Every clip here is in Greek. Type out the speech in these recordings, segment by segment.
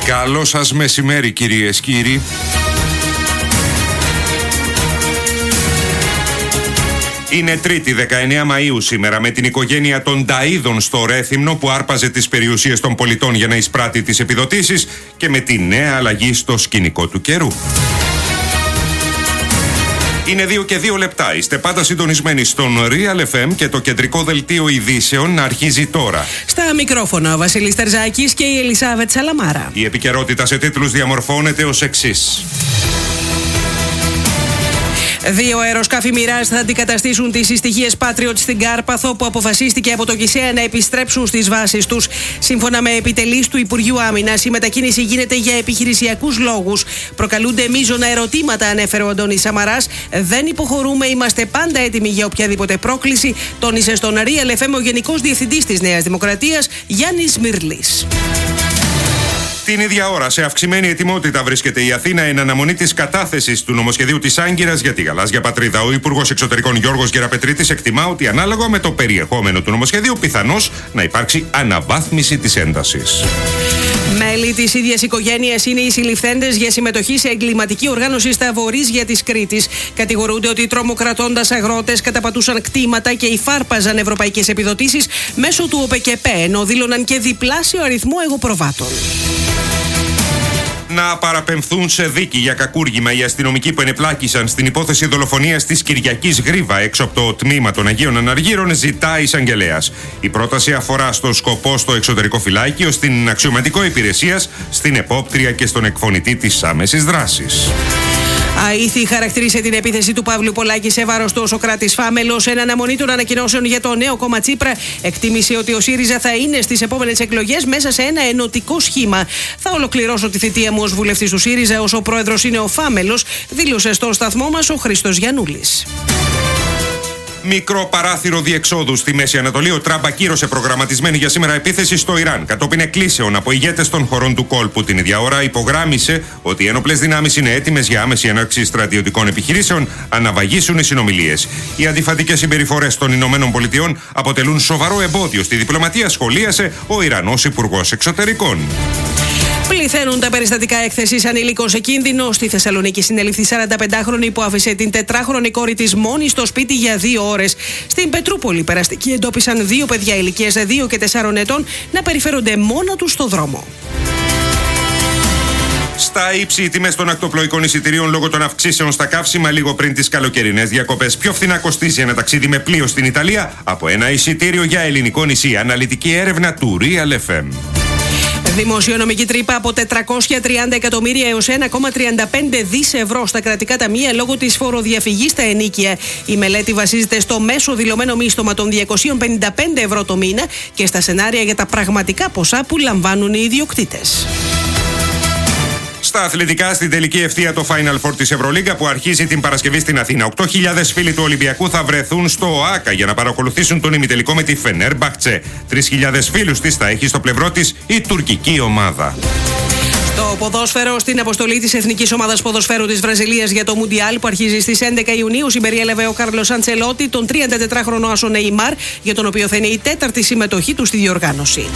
Καλό σας μεσημέρι, κυρίες, κύριοι. Είναι Τρίτη, 19 Μαΐου σήμερα, με την οικογένεια των Ταΐδων στο Ρέθυμνο που άρπαζε τις περιουσίες των πολιτών για να εισπράττει τις επιδοτήσεις και με τη νέα αλλαγή στο σκηνικό του καιρού. Είναι 2 και 2 λεπτά. Είστε πάντα συντονισμένοι στον Real FM και το κεντρικό δελτίο ειδήσεων αρχίζει τώρα. Στα μικρόφωνα ο Βασίλης Τερζάκης και η Ελισάβετ Σαλαμάρα. Η επικαιρότητα σε τίτλους διαμορφώνεται ως εξής. 2 αεροσκάφη Mirage θα αντικαταστήσουν τις συστοιχίες Patriot στην Κάρπαθο, που αποφασίστηκε από το ΚΙΣΕΑ να επιστρέψουν στις βάσεις τους. Σύμφωνα με επιτελείς του Υπουργείου Άμυνας, η μετακίνηση γίνεται για επιχειρησιακούς λόγους. Προκαλούνται μείζωνα ερωτήματα, ανέφερε ο Αντώνης Σαμαράς. Δεν υποχωρούμε, είμαστε πάντα έτοιμοι για οποιαδήποτε πρόκληση, τόνισε στον Real FM ο Γενικός Διευθυντής της Νέας Δημοκρατίας, Γιάννης Μυρλής. Την ίδια ώρα, σε αυξημένη ετοιμότητα βρίσκεται η Αθήνα εν αναμονή της κατάθεσης του νομοσχεδίου της Άγκυρας για τη γαλάζια πατρίδα. Ο Υπουργός Εξωτερικών Γιώργος Γεραπετρίτης εκτιμά ότι ανάλογα με το περιεχόμενο του νομοσχεδίου πιθανώς να υπάρξει αναβάθμιση της έντασης. Μέλη της ίδιας οικογένειας είναι οι συλληφθέντες για συμμετοχή σε εγκληματική οργάνωση στα βορίζια της Κρήτης. Κατηγορούνται ότι τρομοκρατώντας αγρότες καταπατούσαν κτήματα και υφάρπαζαν ευρωπαϊκές επιδοτήσεις μέσω του ΟΠΕΚΕΠΕ, ενώ δήλωναν και διπλάσιο αριθμό εγωπροβάτων. Να παραπεμφθούν σε δίκη για κακούργημα οι αστυνομικοί που ενεπλάκησαν στην υπόθεση δολοφονίας της Κυριακής Γρίβα έξω από το τμήμα των Αγίων Αναργύρων, ζητά εισαγγελέας. Η πρόταση αφορά στο σκοπό στο εξωτερικό φυλάκιο, στην αξιωματικό υπηρεσίας, στην επόπτρια και στον εκφωνητή της άμεσης δράσης. Αήθη χαρακτήρισε την επίθεση του Παύλου Πολάκη σε βάρος του ο Σωκράτης Φάμελος. Εν αναμονή των ανακοινώσεων για το νέο κόμμα Τσίπρα, εκτίμησε ότι ο ΣΥΡΙΖΑ θα είναι στις επόμενες εκλογές μέσα σε ένα ενωτικό σχήμα. Θα ολοκληρώσω τη θητεία μου ως βουλευτής του ΣΥΡΙΖΑ όσο πρόεδρος είναι ο Φάμελος, δήλωσε στον σταθμό μας ο Χρήστος Γιαννούλης. Μικρό παράθυρο διεξόδου στη Μέση Ανατολή. Ο Τραμπ ακύρωσε προγραμματισμένη για σήμερα επίθεση στο Ιράν. Κατόπιν εκκλήσεων από ηγέτες των χωρών του κόλπου. Την ίδια ώρα υπογράμμισε ότι οι ένοπλες δυνάμεις είναι έτοιμες για άμεση έναρξη στρατιωτικών επιχειρήσεων, αναβαγίσουν οι συνομιλίες. Οι αντιφατικές συμπεριφορές των Ηνωμένων Πολιτειών αποτελούν σοβαρό εμπόδιο στη διπλωματία, σχολίασε ο Ιρανός Υπουργός Εξωτερικών. Πληθαίνουν τα περιστατικά έκθεσης ανηλίκων σε κίνδυνο. Στη Θεσσαλονίκη συνελήφθη 45χρονη που άφησε την 4χρονη κόρη της μόνη στο σπίτι για 2 ώρες. Στην Πετρούπολη, περαστικοί εντόπισαν 2 παιδιά ηλικίας 2 και 4 ετών να περιφέρονται μόνα τους στο δρόμο. Στα ύψη οι τιμές των ακτοπλοϊκών εισιτηρίων λόγω των αυξήσεων στα καύσιμα λίγο πριν τις καλοκαιρινές διακοπές. Πιο φθηνά κοστίζει ένα ταξίδι με πλοίο στην Ιταλία από ένα εισιτήριο για ελληνικό νησί. Αναλυτική έρευνα του Real FM. Δημοσιονομική τρύπα από 430 εκατομμύρια έως 1,35 δις ευρώ στα κρατικά ταμεία λόγω της φοροδιαφυγής στα ενοίκια. Η μελέτη βασίζεται στο μέσο δηλωμένο μίστομα των 255 ευρώ το μήνα και στα σενάρια για τα πραγματικά ποσά που λαμβάνουν οι ιδιοκτήτες. Στα αθλητικά, στην τελική ευθεία το Final Four της Ευρωλίγκα που αρχίζει την Παρασκευή στην Αθήνα. 8.000 φίλοι του Ολυμπιακού θα βρεθούν στο ΟΑΚΑ για να παρακολουθήσουν τον ημιτελικό με τη Φενέρμπαχτσε. 3.000 φίλους της θα έχει στο πλευρό της η τουρκική ομάδα. Το ποδόσφαιρο, στην αποστολή της Εθνικής Ομάδας Ποδοσφαίρου της Βραζιλίας για το Μουντιάλ που αρχίζει στις 11 Ιουνίου συμπεριέλαβε ο Κάρλος Αντσελότη τον 34χρονο άσο Νεϊμάρ, για τον οποίο θα είναι η 4η συμμετοχή του στη διοργάνωση.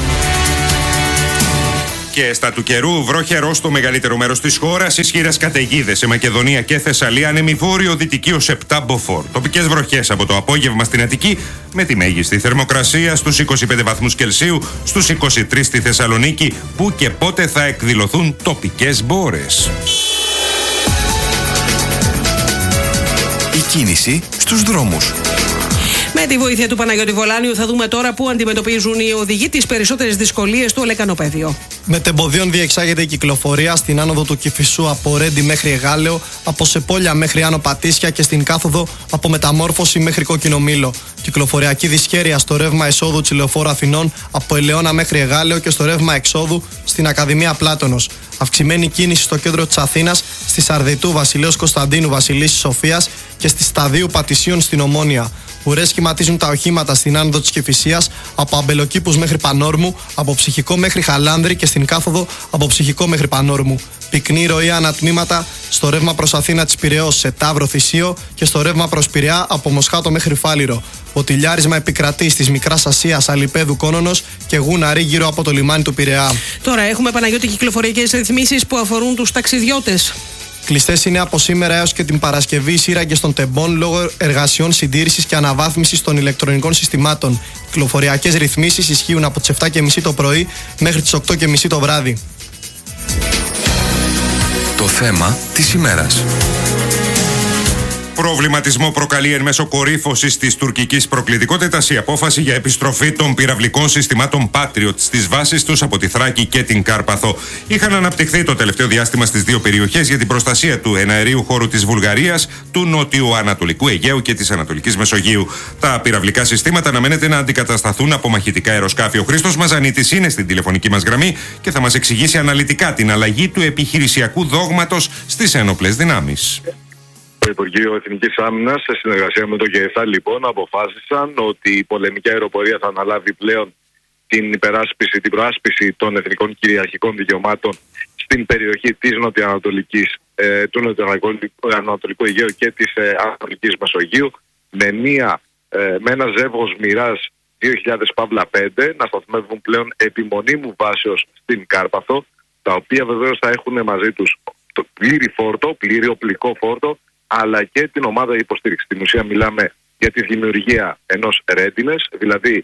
Και στα του καιρού, βροχερό στο μεγαλύτερο μέρος της χώρας, ισχυρές καταιγίδες σε Μακεδονία και Θεσσαλία, ανέμει βόρειο-δυτική ως 7 μποφόρ. Τοπικές βροχές από το απόγευμα στην Αττική, με τη μέγιστη θερμοκρασία στους 25 βαθμούς Κελσίου, στους 23 στη Θεσσαλονίκη, που και πότε θα εκδηλωθούν τοπικές μπόρες. Η κίνηση στους δρόμους. Με τη βοήθεια του Παναγιώτη Βολάνιου θα δούμε τώρα πού αντιμετωπίζουν οι οδηγοί τις περισσότερες δυσκολίες στο λεκανοπέδιο. Μετεμποδίων διεξάγεται η κυκλοφορία στην άνοδο του Κηφισού από Ρέντι μέχρι Εγάλεο, από Σεπόλια μέχρι Άνω Πατήσια και στην κάθοδο από Μεταμόρφωση μέχρι Κόκκινο Μήλο. Κυκλοφοριακή δυσχέρεια στο ρεύμα εσόδου Τσιλεοφόρου Αθηνών από Ελαιώνα μέχρι Εγάλεο και στο ρεύμα εξόδου στην Ακαδημία Πλάτωνος. Αυξημένη κίνηση στο κέντρο της Αθήνας, στη Σαρδιτού Βασιλέως Κωνσταντίνου Βασιλίσσης Σοφίας και στη Σταδίου Πατησίων στην Ομόνια. Ουρές σχηματίζουν τα οχήματα στην άνοδο της Κηφισίας, από Αμπελοκήπους μέχρι Πανόρμου, από Ψυχικό μέχρι Χαλάνδρη και στην κάθοδο από Ψυχικό μέχρι Πανόρμου. Πυκνή ροή ανατμήματα στο ρεύμα προς Αθήνα της Πειραιώς σε Ταύρο Θησίο και στο ρεύμα προς Πειραιά από Μοσχάτο μέχρι Φάληρο. Ποτηλιάρισμα επικρατεί στις Μικράς Ασίας, Αλιπέδου, Κόνονος και Γούναρη γύρω από το λιμάνι του Πειραιά. Τώρα έχουμε, Παναγιώτη, κυκλοφοριακές ρυθμίσεις που αφορούν τους ταξιδιώτες. Κλειστές είναι από σήμερα έως και την Παρασκευή οι σύραγγες των τεμπών λόγω εργασιών συντήρησης και αναβάθμισης των ηλεκτρονικών συστημάτων. Κυκλοφοριακές ρυθμίσεις ισχύουν από τις 7:30 το πρωί μέχρι τις 8:30 το βράδυ. Το θέμα της ημέρας. Προβληματισμό προκαλεί εν μέσω κορύφωσης της τουρκικής προκλητικότητας η απόφαση για επιστροφή των πυραυλικών συστημάτων Patriot στις βάσεις τους από τη Θράκη και την Κάρπαθο. Είχαν αναπτυχθεί το τελευταίο διάστημα στις δύο περιοχές για την προστασία του εναερίου χώρου της Βουλγαρίας, του νότιου-ανατολικού Αιγαίου και της Ανατολικής Μεσογείου. Τα πυραυλικά συστήματα αναμένεται να αντικατασταθούν από μαχητικά αεροσκάφη. Ο Χρήστος Μαζανίτης είναι στην τηλεφωνική μας γραμμή και θα μας εξηγήσει αναλυτικά την αλλαγή του επιχειρησιακού δόγματος στις ένοπλες δυνάμεις. Το Υπουργείο Εθνικής Άμυνας, σε συνεργασία με το ΚΕΕΣΑ, λοιπόν, αποφάσισαν ότι η πολεμική αεροπορία θα αναλάβει πλέον την προάσπιση των εθνικών κυριαρχικών δικαιωμάτων στην περιοχή της του νοτιοανατολικού Αιγαίου και της Ανατολικής Μεσογείου, με ένα ζεύγος Μοιράζ 2000-5 να σταθμεύουν πλέον επιμονήμου βάσεως στην Κάρπαθο, τα οποία βεβαίως θα έχουν μαζί τους το πλήρη οπλικό φόρτο, αλλά και την ομάδα υποστήριξη. Στην ουσία μιλάμε για τη δημιουργία ενός readiness, δηλαδή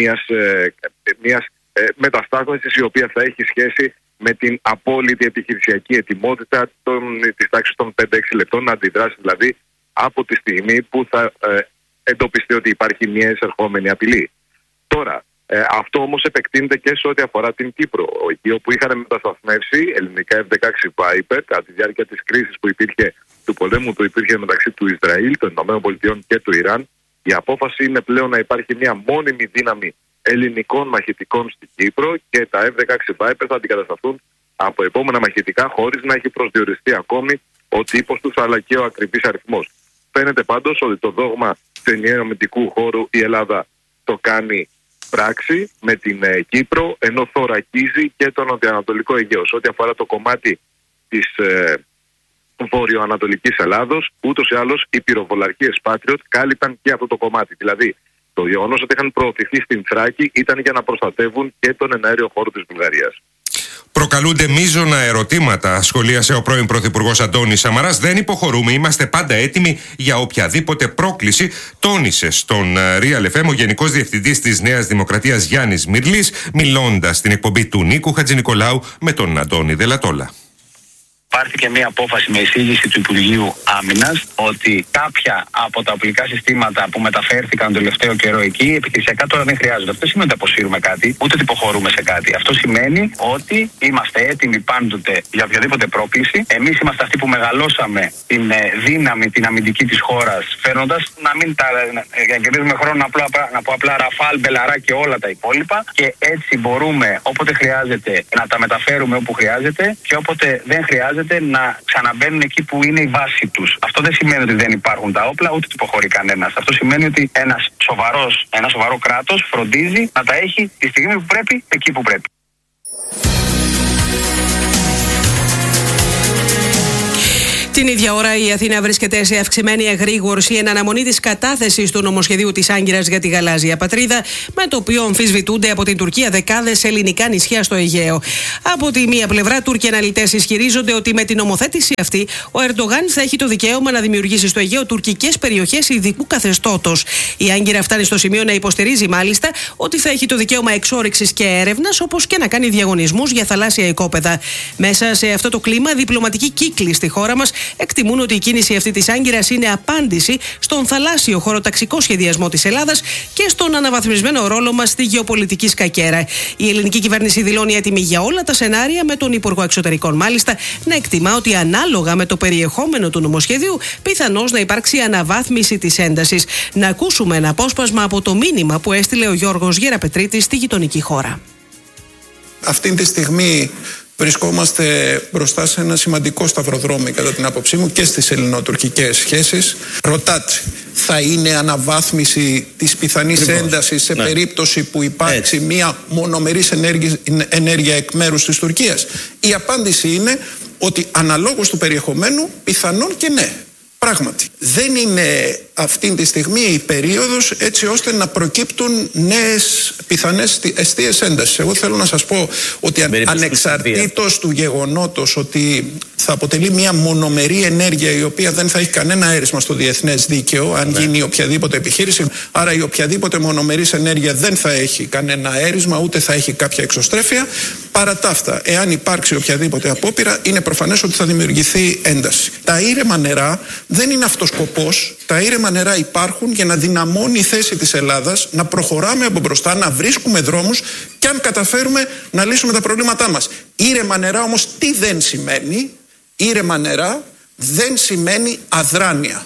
μιας μεταστάθμισης η οποία θα έχει σχέση με την απόλυτη επιχειρησιακή ετοιμότητα της τάξης των 5-6 λεπτών να αντιδράσει, δηλαδή από τη στιγμή που θα εντοπιστεί ότι υπάρχει μια εισερχόμενη απειλή. Τώρα, αυτό όμως επεκτείνεται και σε ό,τι αφορά την Κύπρο, εκεί όπου είχαν μετασταθμεύσει ελληνικά F-16 Viper κατά τη διάρκεια της κρίσης του πολέμου που υπήρχε μεταξύ του Ισραήλ, των ΗΠΑ και του Ιράν. Η απόφαση είναι πλέον να υπάρχει μια μόνιμη δύναμη ελληνικών μαχητικών στην Κύπρο και τα F-16 Viper θα αντικατασταθούν από επόμενα μαχητικά, χωρίς να έχει προσδιοριστεί ακόμη ο τύπος τους αλλά και ο ακριβής αριθμός. Φαίνεται πάντως ότι το δόγμα του ενιαίου αμυντικού χώρου η Ελλάδα το κάνει πράξη με την Κύπρο, ενώ θωρακίζει και το νοτιοανατολικό Αιγαίο. Ό,τι αφορά το κομμάτι της βορειοανατολικής Ελλάδος, ούτως ή άλλως οι πυροβολαρχίες Patriot κάλυπταν και αυτό το κομμάτι. Δηλαδή, το γεγονός ότι είχαν προωθηθεί στην Θράκη ήταν για να προστατεύουν και τον εναέριο χώρο της Βουλγαρίας. Προκαλούνται μείζωνα ερωτήματα, σχολίασε ο πρώην Πρωθυπουργός Αντώνης Σαμαράς. Δεν υποχωρούμε, είμαστε πάντα έτοιμοι για οποιαδήποτε πρόκληση, τόνισε στον Real FM ο Γενικός Διευθυντής της Νέας Δημοκρατίας Γιάννης Μυρλής, μιλώντας στην εκπομπή του Νίκου Χατζηνικολάου με τον Αντώνη Δελατόλα. Πάρθηκε μια απόφαση με εισήγηση του Υπουργείου Άμυνας ότι κάποια από τα οπλικά συστήματα που μεταφέρθηκαν τον τελευταίο καιρό εκεί επιχειρησιακά τώρα δεν χρειάζονται. Αυτό σημαίνει ότι αποσύρουμε κάτι, ούτε ότι υποχωρούμε σε κάτι. Αυτό σημαίνει ότι είμαστε έτοιμοι πάντοτε για οποιαδήποτε πρόκληση. Εμείς είμαστε αυτοί που μεγαλώσαμε την δύναμη, την αμυντική της χώρας, φέρνοντας να μην για να κερδίζουμε χρόνο να πω απλά Ραφάλ, Μπελαρά και όλα τα υπόλοιπα. Και έτσι μπορούμε όποτε χρειάζεται να τα μεταφέρουμε όπου χρειάζεται και όποτε δεν χρειάζεται να ξαναμπαίνουν εκεί που είναι η βάση τους. Αυτό δεν σημαίνει ότι δεν υπάρχουν τα όπλα, ούτε ότι υποχωρεί κανένας. Αυτό σημαίνει ότι ένα σοβαρό κράτος φροντίζει να τα έχει τη στιγμή που πρέπει, εκεί που πρέπει. Την ίδια ώρα η Αθήνα βρίσκεται σε αυξημένη εγρήγορση εν αναμονή της κατάθεσης του νομοσχεδίου της Άγκυρας για τη γαλάζια πατρίδα, με το οποίο αμφισβητούνται από την Τουρκία δεκάδες ελληνικά νησιά στο Αιγαίο. Από τη μία πλευρά, Τούρκοι αναλυτές ισχυρίζονται ότι με την νομοθέτηση αυτή ο Ερντογάν θα έχει το δικαίωμα να δημιουργήσει στο Αιγαίο τουρκικές περιοχές ειδικού καθεστώτος. Η Άγκυρα φτάνει στο σημείο να υποστηρίζει μάλιστα ότι θα έχει το δικαίωμα εξόρυξης και έρευνας, όπως και να κάνει διαγωνισμούς για θαλάσσια οικόπεδα. Μέσα σε αυτό το κλίμα, διπλωματικοί κύκλοι στη χώρα μας εκτιμούν ότι η κίνηση αυτή της Άγκυρας είναι απάντηση στον θαλάσσιο χωροταξικό σχεδιασμό της Ελλάδας και στον αναβαθμισμένο ρόλο μας στη γεωπολιτική σκακέρα. Η ελληνική κυβέρνηση δηλώνει έτοιμη για όλα τα σενάρια, με τον Υπουργό Εξωτερικών μάλιστα να εκτιμά ότι ανάλογα με το περιεχόμενο του νομοσχεδίου πιθανώς να υπάρξει αναβάθμιση της έντασης. Να ακούσουμε ένα απόσπασμα από το μήνυμα που έστειλε ο Γιώργος Γεραπετρίτης στη γειτονική χώρα. Αυτή τη στιγμή Βρισκόμαστε μπροστά σε ένα σημαντικό σταυροδρόμι, κατά την άποψή μου, και στις ελληνοτουρκικές σχέσεις. Ρωτάτε, θα είναι αναβάθμιση της πιθανής έντασης σε περίπτωση που υπάρξει μια μονομερής ενέργεια εκ μέρους της Τουρκίας? Η απάντηση είναι ότι αναλόγως του περιεχομένου πιθανόν και ναι. Πράγματι, δεν είναι αυτή τη στιγμή η περίοδος έτσι ώστε να προκύπτουν νέες πιθανές εστίες έντασης. Εγώ θέλω να σας πω ότι ανεξαρτήτως του γεγονότος ότι θα αποτελεί μια μονομερή ενέργεια η οποία δεν θα έχει κανένα αίρισμα στο διεθνές δίκαιο, αν γίνει οποιαδήποτε επιχείρηση, άρα η οποιαδήποτε μονομερής ενέργεια δεν θα έχει κανένα αίρισμα, ούτε θα έχει κάποια εξωστρέφεια. Παρά τα αυτά, εάν υπάρξει οποιαδήποτε απόπειρα, είναι προφανές ότι θα δημιουργηθεί ένταση. Τα ήρεμα νερά δεν είναι αυτός σκοπός. Τα ήρεμα νερά υπάρχουν για να δυναμώνει η θέση της Ελλάδας, να προχωράμε από μπροστά, να βρίσκουμε δρόμους και αν καταφέρουμε να λύσουμε τα προβλήματά μας. Ήρεμα νερά όμως τι δεν σημαίνει? Ήρεμα νερά δεν σημαίνει αδράνεια.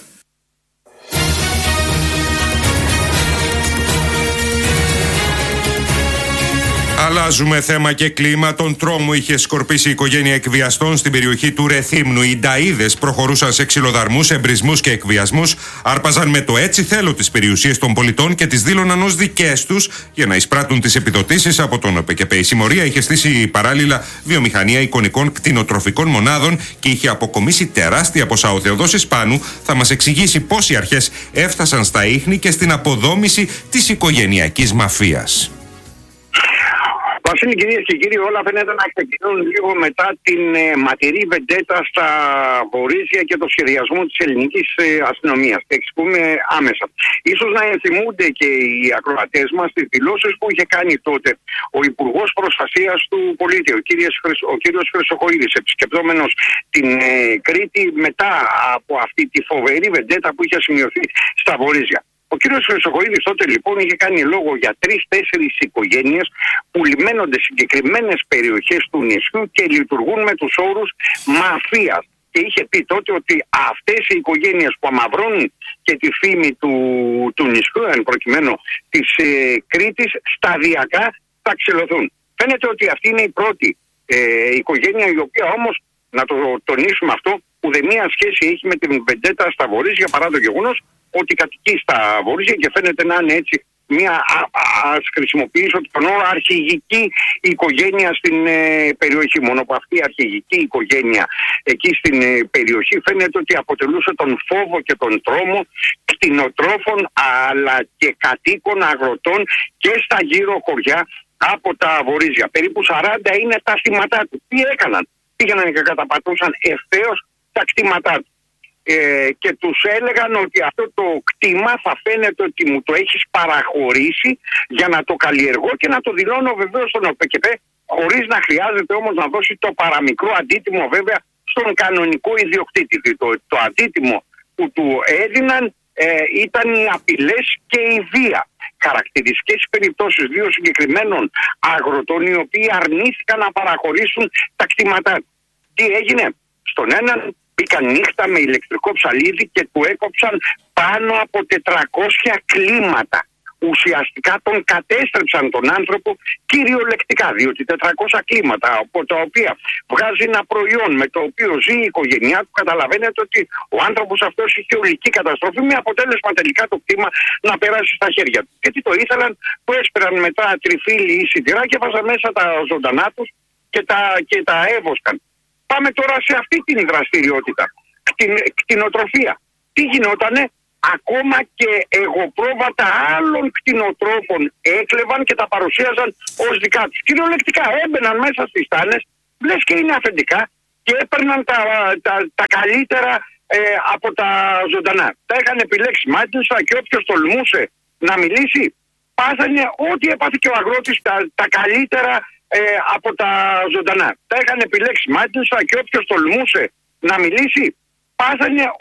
Αλλάζουμε θέμα και κλίμα. Τον τρόμο είχε σκορπίσει η οικογένεια εκβιαστών στην περιοχή του Ρεθύμνου. Οι νταΐδες προχωρούσαν σε ξυλοδαρμούς, εμπρισμούς και εκβιασμούς. Άρπαζαν με το έτσι θέλω τις περιουσίες των πολιτών και τις δήλωναν ως δικές τους για να εισπράττουν τις επιδοτήσεις από τον ΟΠΕΚΕΠ. Η συμμορία είχε στήσει παράλληλα βιομηχανία εικονικών κτηνοτροφικών μονάδων και είχε αποκομίσει τεράστια ποσά. Ο Θεοδόσης Πάνου θα μας εξηγήσει πώς οι αρχές έφτασαν στα ίχνη και στην αποδόμηση της οικογενειακής μαφίας. Βασίλη, κυρίες και κύριοι, όλα φαίνεται να ξεκινούν λίγο μετά την ματηρή βεντέτα στα Βορίζια και το σχεδιασμό της ελληνικής αστυνομίας. Και εξηγούμε άμεσα. Ίσως να ενθυμούνται και οι ακροατές μας τις δηλώσεις που είχε κάνει τότε ο Υπουργός Προστασίας του Πολίτη, ο κύριος Χρυσοχοΐδης, επισκεπτόμενος την Κρήτη μετά από αυτή τη φοβερή βεντέτα που είχε σημειωθεί στα Βορίζια. Ο κύριος Χρυσοχοΐδης τότε λοιπόν είχε κάνει λόγο για 3-4 οικογένειες που λιμένονται συγκεκριμένες περιοχές του νησιού και λειτουργούν με τους όρους μαφίας. Και είχε πει τότε ότι αυτές οι οικογένειες που αμαυρώνουν και τη φήμη του νησιού, εν προκειμένου της Κρήτης, σταδιακά θα ξυλωθούν. Φαίνεται ότι αυτή είναι η πρώτη οικογένεια, η οποία όμως, να το τονίσουμε αυτό, ουδέμια σχέση έχει με την βεντέτα στα Βορίζια, παρά το γεγονός ότι κατοικεί στα Βορίζια και φαίνεται να είναι έτσι μια, ας χρησιμοποιήσω τον όρο, αρχηγική οικογένεια στην περιοχή. Μόνο που αυτή η αρχηγική οικογένεια εκεί στην περιοχή φαίνεται ότι αποτελούσε τον φόβο και τον τρόμο κτηνοτρόφων αλλά και κατοίκων αγροτών και στα γύρω χωριά από τα Βορίζια. Περίπου 40 είναι τα κτήματά του. Τι έκαναν? Πήγαιναν και καταπατούσαν ευθέως τα κτήματά του. Και τους έλεγαν ότι αυτό το κτήμα θα φαίνεται ότι μου το έχεις παραχωρήσει για να το καλλιεργώ και να το δηλώνω βεβαίως στον ΟΠΕΚΕΠ, χωρίς να χρειάζεται όμως να δώσει το παραμικρό αντίτιμο βέβαια στον κανονικό ιδιοκτήτη. Το αντίτιμο που του έδιναν ήταν οι απειλές και η βία. Χαρακτηριστικές περιπτώσεις 2 συγκεκριμένων αγροτών οι οποίοι αρνήθηκαν να παραχωρήσουν τα κτήματά. Τι έγινε? Στον έναν μπήκαν νύχτα με ηλεκτρικό ψαλίδι και του έκοψαν πάνω από 400 κλίματα. Ουσιαστικά τον κατέστρεψαν τον άνθρωπο κυριολεκτικά, διότι 400 κλίματα από τα οποία βγάζει ένα προϊόν με το οποίο ζει η οικογένειά του, καταλαβαίνετε ότι ο άνθρωπος αυτός είχε ολική καταστροφή, με αποτέλεσμα τελικά το κτήμα να περάσει στα χέρια του. Και τι το ήθελαν? Το έσπεραν μετά τριφύλι ή σιτηρά και βάζαν μέσα τα ζωντανά τους και τα έβοσκαν. Πάμε τώρα σε αυτή την δραστηριότητα. Κτηνοτροφία. Τι γινότανε? Ακόμα και εγωπρόβατα άλλων κτηνοτρόφων έκλεβαν και τα παρουσίαζαν ως δικά τους. Κυριολεκτικά έμπαιναν μέσα στις στάνες, λες και είναι αφεντικά, και έπαιρναν τα καλύτερα από τα ζωντανά. Τα είχαν επιλέξει μάλιστα και όποιος τολμούσε να μιλήσει, πάθανε ό,τι έπαθε και ο αγρότης, τα καλύτερα από τα ζωντανά. Τα είχαν επιλέξει μάλιστα και όποιος τολμούσε να μιλήσει, πάθανε